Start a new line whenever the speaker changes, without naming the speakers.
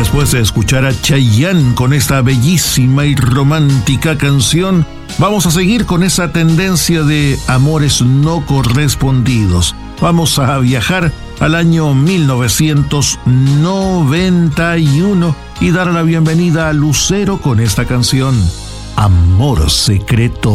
Después de escuchar a Chayanne con esta bellísima y romántica canción, vamos a seguir con esa tendencia de amores no correspondidos. Vamos a viajar al año 1991 y dar la bienvenida a Lucero con esta canción, Amor Secreto.